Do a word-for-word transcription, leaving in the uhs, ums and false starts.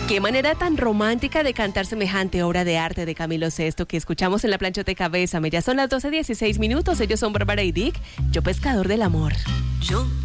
Qué manera tan romántica de cantar semejante obra de arte de Camilo Sesto que escuchamos en la planchoteca Bésame. Ya son las doce dieciséis minutos. Ellos son Bárbara y Dick. Yo pescador del amor. Yo